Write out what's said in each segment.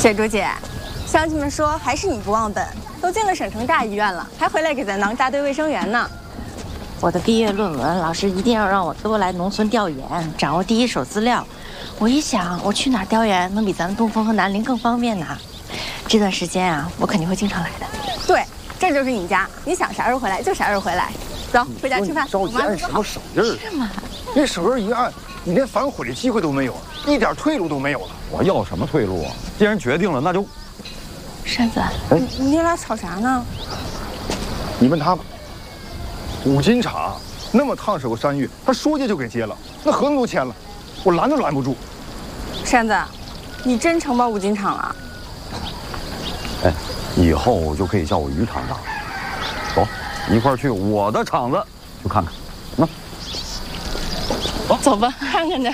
雪竹姐，乡亲们说还是你不忘本，都进了省城大医院了，还回来给咱当大队卫生员呢。 我的毕业论文，老师一定要让我多来农村调研，掌握第一手资料。我一想，我去哪儿调研能比咱们东风和南陵更方便呢？这段时间啊，我肯定会经常来的。 对，这就是你家，你想啥时候回来就啥时候回来。走，回家吃饭。 着急按什么手印儿？ 是吗？ 那手印一按，你连反悔的机会都没有，一点退路都没有了。 我要什么退路啊？既然决定了，那就…… 山子， 你俩吵啥呢？ 你问他吧。五金厂那么烫手山芋，他说接就给接了，那合同都签了，我拦都拦不住。 山子，你真承包五金厂了？ 哎，以后就可以叫我于厂长。走，一块儿去我的厂子去看看。那， 走吧，看看去。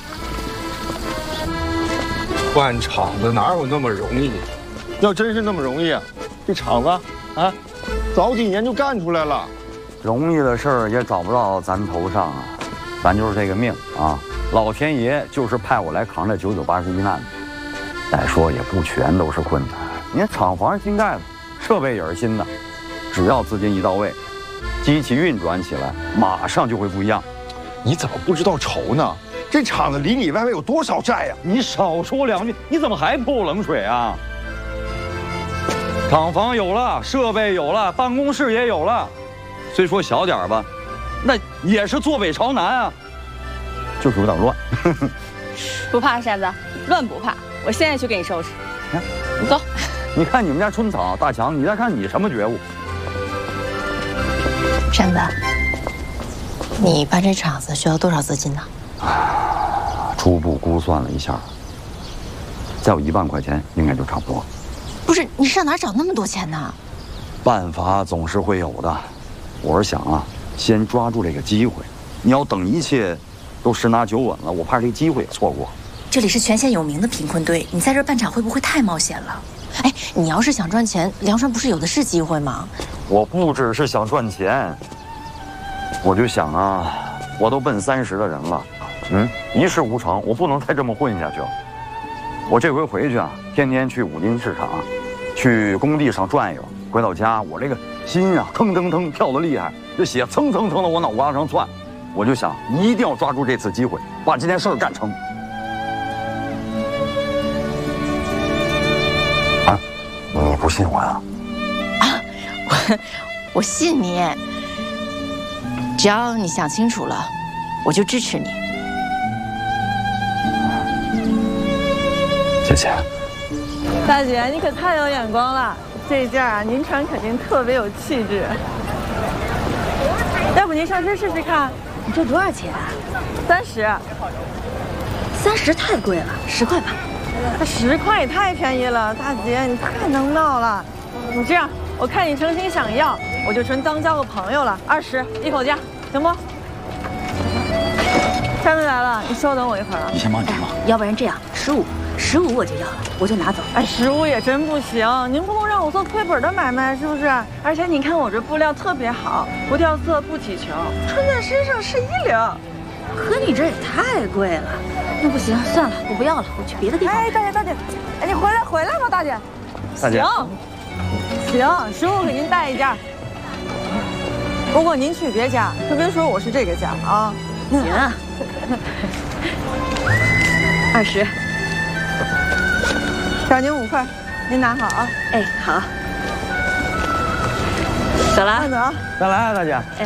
办厂子哪有那么容易？要真是那么容易啊，这厂子啊，早几年就干出来了。 容易的事儿也找不到咱头上啊，咱就是这个命啊！老天爷就是派我来扛这9981难的。再说也不全都是困难，你看厂房是新盖的，设备也是新的，只要资金一到位，机器运转起来，马上就会不一样。 你怎么不知道愁呢？这厂子里里外外有多少债呀？ 你少说两句，你怎么还泼我冷水啊？厂房有了，设备有了，办公室也有了。虽说小点儿吧，那也是坐北朝南啊，就是有点乱。 不怕山子，乱不怕，我现在去给你收拾。 你走，你看你们家春草大强，你再看你什么觉悟？ 山子，你办这厂子需要多少资金呢？ 初步估算了一下，再有1万块钱应该就差不多。 不是，你上哪找那么多钱呢？ 办法总是会有的。我是想啊，先抓住这个机会。你要等一切都十拿9稳了，我怕这个机会也错过。 这里是全县有名的贫困队，你在这儿办厂会不会太冒险了？哎，你要是想赚钱，梁川不是有的是机会吗？ 我不只是想赚钱，我就想啊，我都奔30的人了，一事无成，我不能再这么混下去了。我这回回去啊，天天去五金市场，去工地上转悠。回到家，我这个心啊，腾腾腾跳得厉害，这血蹭蹭蹭的往脑瓜上窜。我就想，一定要抓住这次机会，把这件事儿干成。啊，你不信我呀？ 啊，我信你，只要你想清楚了，我就支持你。 谢谢。 大姐，你可太有眼光了。这件啊，您穿肯定特别有气质。要不您上身试试看？ 你这多少钱啊 ？30。 30太贵了，10块吧。 10块也太便宜了，大姐你太能闹了。你这样，我看你诚心想要，我就纯当交个朋友了，20一口价，行不？山子来了，你稍等我一会儿啊。 你先忙你忙。 要不然这样，15我就要了，我就拿走。 哎，15也真不行，您不能让我做亏本的买卖，是不是？而且你看我这布料特别好，不掉色不起球，穿在身上是一流。 可你这也太贵了，那不行，算了，我不要了，我去别的地方。 哎，大姐，哎，你回来吧，大姐。 大姐。 行，15给您带一件。不过您去别家，可别说我是这个家啊。 行，20。 找您5块，您拿好啊。 哎，好。走了， 慢走。 再来啊，大姐。 哎，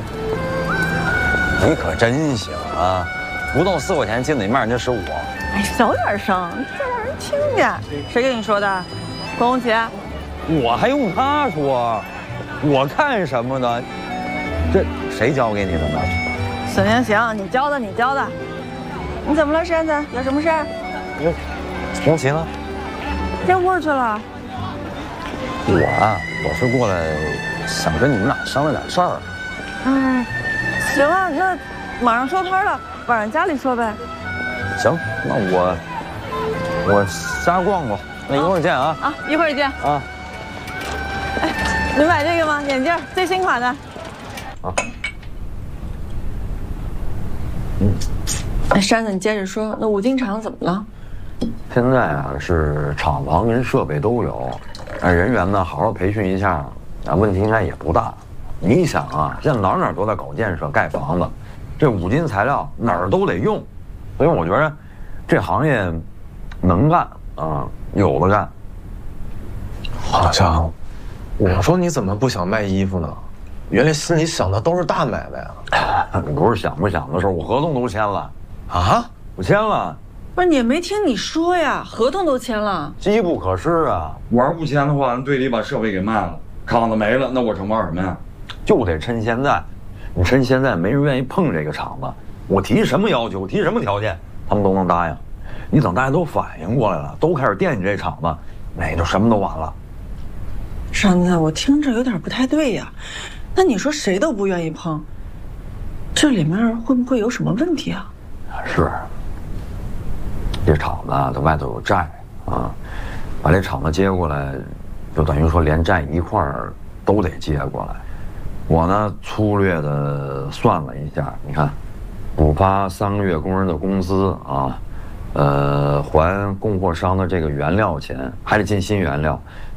你可真行啊！不到4块钱见你面，人家15。 哎，小点声，再让人听见。谁跟你说的？关红旗。 我还用他说？我看什么呢？这谁教给你的呢？ 行，你教的。你怎么了，山子？有什么事儿？ 红旗呢？ 进屋去了。 我是过来想跟你们俩商量点事儿。 行啊，那马上收摊了，晚上家里说呗。 行，那我瞎逛逛，那一会儿见啊。 啊，一会儿见啊。哎，你买这个吗？眼镜最新款的。 啊。 哎，山子，你接着说，那五金厂怎么了？ 现在啊是厂房跟设备都有，人员呢好好培训一下，问题应该也不大。你想啊，现在哪儿都在搞建设、盖房子，这五金材料哪儿都得用，所以我觉得这行业能干啊，有的干。 好家伙，我说你怎么不想卖衣服呢？原来心里想的都是大买卖啊！ 不是想不想的事儿，我合同都签了啊， 我签了。 不是，也没听你说呀，合同都签了， 机不可失啊！ 我要不签的话，队里把设备给卖了，厂子没了，那我成玩什么呀？ 就得趁现在，你趁现在没人愿意碰这个厂子，我提什么要求，提什么条件，他们都能答应。你等大家都反应过来了，都开始惦记这厂子，那就什么都晚了。 山子，我听着有点不太对呀。那你说谁都不愿意碰，这里面会不会有什么问题啊？ 是，这厂子它外头有债啊，把这厂子接过来，就等于说连债一块儿都得接过来。我呢粗略的算了一下，你看，补发3个月工人的工资啊，还供货商的这个原料钱，还得进新原料，